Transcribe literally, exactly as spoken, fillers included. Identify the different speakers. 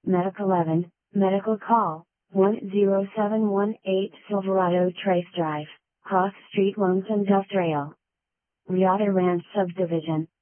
Speaker 1: Medic eleven, Medical Call, one zero seven one eight Silverado Trace Drive, Cross Street Lones Industrial. Riata Ranch Subdivision,